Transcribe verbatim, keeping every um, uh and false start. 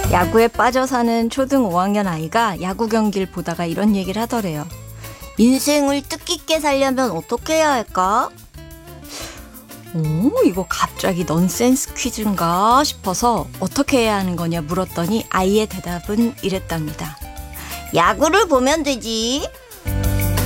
야구에 빠져 사는 초등 오 학년 아이가 야구 경기를 보다가 이런 얘기를 하더래요. 인생을 뜻깊게 살려면 어떻게 해야 할까? 오, 이거 갑자기 넌센스 퀴즈인가 싶어서 어떻게 해야 하는 거냐 물었더니 아이의 대답은 이랬답니다. 야구를 보면 되지.